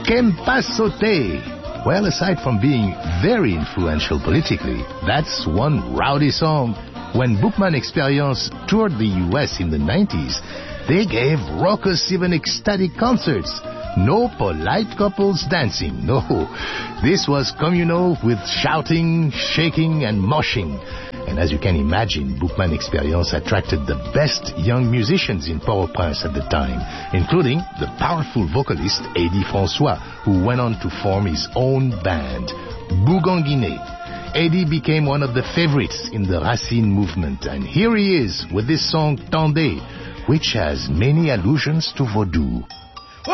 Qu'aime pas sauter? Well, aside from being very influential politically, that's one rowdy song. When Bookman Experience toured the US in the 90s, they gave rockers even ecstatic concerts. No polite couples dancing, no. This was communal with shouting, shaking, and moshing. And as you can imagine, Bookman Experience attracted the best young musicians in Port-au-Prince at the time, including the powerful vocalist Eddie François, who went on to form his own band, Bouganguiné. Eddie became one of the favorites in the Racine movement, and here he is with this song Tendez, which has many allusions to Vaudou.